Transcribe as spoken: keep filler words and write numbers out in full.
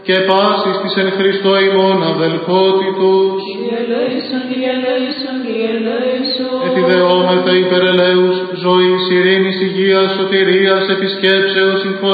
και πάσης της εν Χριστώ ημών αδελφότητος. Κύριε ελέησον, Κύριε ελέησον, Κύριε ελέησον. Εφηδεόμεθα υπερελέους, ζωής, ειρήνης, υγείας, σωτηρίας, επισκέψεως, συγχωρήσεως,